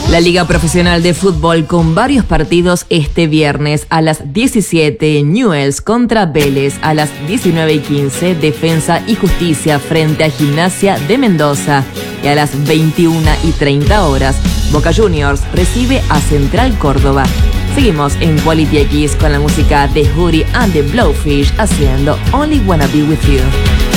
La Liga Profesional de Fútbol con varios partidos este viernes a las 17, Newell's contra Vélez, a las 19:15, Defensa y Justicia frente a Gimnasia de Mendoza, y a las 21:30 horas, Boca Juniors recibe a Central Córdoba. Seguimos en Quality X con la música de Hootie and the Blowfish haciendo Only Wanna Be With You.